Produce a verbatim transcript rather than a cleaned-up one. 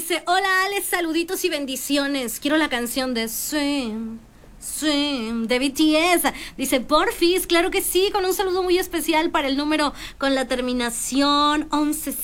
dice, hola Ale, saluditos y bendiciones. Quiero la canción de Swim, Swim, de B T S. Dice, porfis, claro que sí, con un saludo muy especial para el número con la terminación once